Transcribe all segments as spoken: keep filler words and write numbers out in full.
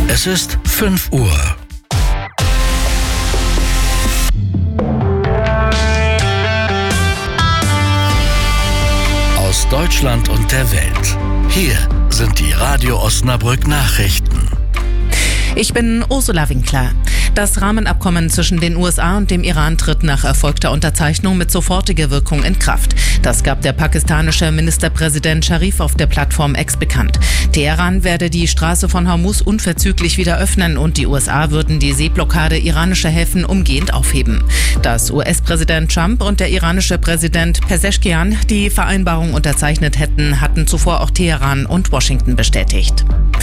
Es ist fünf Uhr. Aus Deutschland und der Welt. Hier sind die Radio Osnabrück Nachrichten. Ich bin Ursula Winkler. Das Rahmenabkommen zwischen den U S A und dem Iran tritt nach erfolgter Unterzeichnung mit sofortiger Wirkung in Kraft. Das gab der pakistanische Ministerpräsident Sharif auf der Plattform X bekannt. Teheran werde die Straße von Hormuz unverzüglich wieder öffnen und die U S A würden die Seeblockade iranischer Häfen umgehend aufheben. Dass U S-Präsident Trump und der iranische Präsident Pezeshkian die Vereinbarung unterzeichnet hätten, hatten zuvor auch Teheran und Washington bestätigt.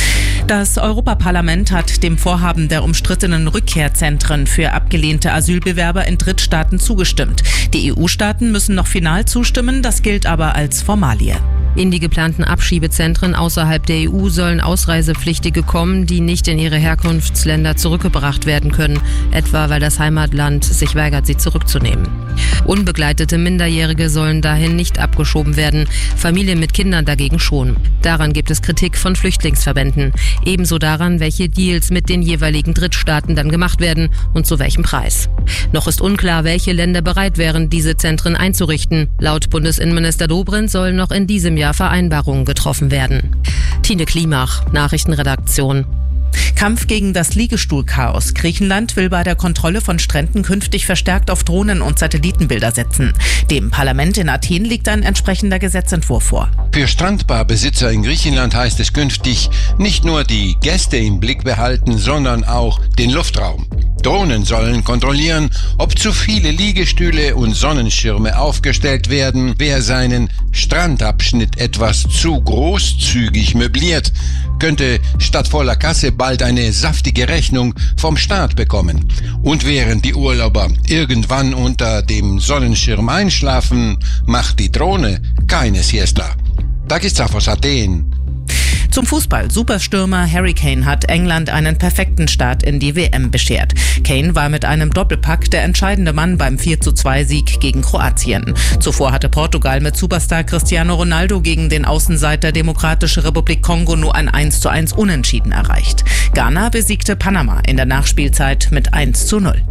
Das Europaparlament hat dem Vorhaben der umstrittenen Rückkehrzentren für abgelehnte Asylbewerber in Drittstaaten zugestimmt. Die E U-Staaten müssen noch final zustimmen, das gilt aber als Formalie. In die geplanten Abschiebezentren außerhalb der E U sollen Ausreisepflichtige kommen, die nicht in ihre Herkunftsländer zurückgebracht werden können, etwa weil das Heimatland sich weigert, sie zurückzunehmen. Unbegleitete Minderjährige sollen dahin nicht abgeschoben werden, Familien mit Kindern dagegen schon. Daran gibt es Kritik von Flüchtlingsverbänden. Ebenso daran, welche Deals mit den jeweiligen Drittstaaten dann gemacht werden und zu welchem Preis. Noch ist unklar, welche Länder bereit wären, diese Zentren einzurichten. Laut Bundesinnenminister Dobrindt sollen noch in diesem Jahr Vereinbarungen getroffen werden. Tine Klimach, Nachrichtenredaktion. Kampf gegen das Liegestuhlchaos. Griechenland will bei der Kontrolle von Stränden künftig verstärkt auf Drohnen und Satellitenbilder setzen. Dem Parlament in Athen liegt ein entsprechender Gesetzentwurf vor. Für Strandbarbesitzer in Griechenland heißt es künftig nicht nur die Gäste im Blick behalten, sondern auch den Luftraum. Drohnen sollen kontrollieren, ob zu viele Liegestühle und Sonnenschirme aufgestellt werden, wer seinen Strandabschnitt etwas zu großzügig möbliert, könnte statt voller Kasse bald eine saftige Rechnung vom Staat bekommen. Und während die Urlauber irgendwann unter dem Sonnenschirm einschlafen, macht die Drohne keine Siesta. Takisaf aus Athen. Zum Fußball. Superstürmer Harry Kane hat England einen perfekten Start in die W M beschert. Kane war mit einem Doppelpack der entscheidende Mann beim vier zu zwei Sieg gegen Kroatien. Zuvor hatte Portugal mit Superstar Cristiano Ronaldo gegen den Außenseiter Demokratische Republik Kongo nur ein eins zu eins Unentschieden erreicht. Ghana besiegte Panama in der Nachspielzeit mit eins zu null.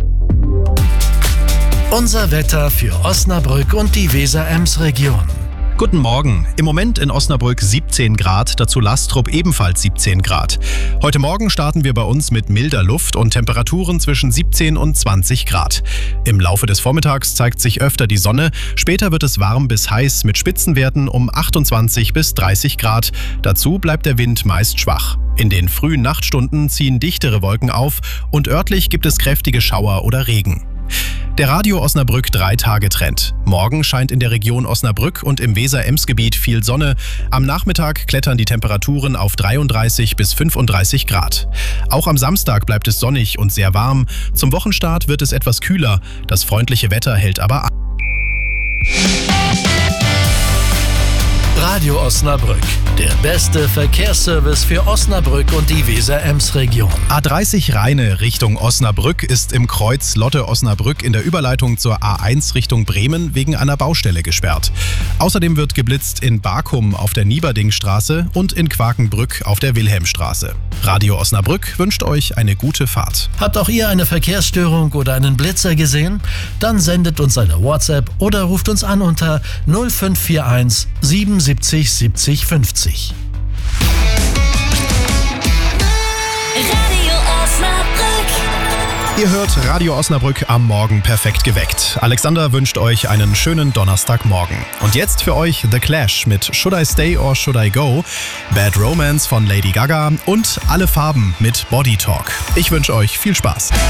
Unser Wetter für Osnabrück und die Weser-Ems-Region. Guten Morgen. Im Moment in Osnabrück siebzehn Grad, dazu Lastrup ebenfalls siebzehn Grad. Heute Morgen starten wir bei uns mit milder Luft und Temperaturen zwischen siebzehn und zwanzig Grad. Im Laufe des Vormittags zeigt sich öfter die Sonne, später wird es warm bis heiß mit Spitzenwerten um achtundzwanzig bis dreißig Grad. Dazu bleibt der Wind meist schwach. In den frühen Nachtstunden ziehen dichtere Wolken auf und örtlich gibt es kräftige Schauer oder Regen. Der Radio Osnabrück drei Tage Trend. Morgen scheint in der Region Osnabrück und im Weser-Ems-Gebiet viel Sonne. Am Nachmittag klettern die Temperaturen auf dreiunddreißig bis fünfunddreißig Grad. Auch am Samstag bleibt es sonnig und sehr warm. Zum Wochenstart wird es etwas kühler. Das freundliche Wetter hält aber an. Radio Osnabrück, der beste Verkehrsservice für Osnabrück und die Weser-Ems-Region. A dreißig Rheine Richtung Osnabrück ist im Kreuz Lotte-Osnabrück in der Überleitung zur A eins Richtung Bremen wegen einer Baustelle gesperrt. Außerdem wird geblitzt in Barkum auf der Nieberdingstraße und in Quakenbrück auf der Wilhelmstraße. Radio Osnabrück wünscht euch eine gute Fahrt. Habt auch ihr eine Verkehrsstörung oder einen Blitzer gesehen? Dann sendet uns eine WhatsApp oder ruft uns an unter null fünf vier eins siebenundsiebzig siebzig fünfzig. Radio Osnabrück. Ihr hört Radio Osnabrück am Morgen perfekt geweckt. Alexander wünscht euch einen schönen Donnerstagmorgen. Und jetzt für euch The Clash mit Should I Stay or Should I Go, Bad Romance von Lady Gaga und Alle Farben mit Body Talk. Ich wünsche euch viel Spaß.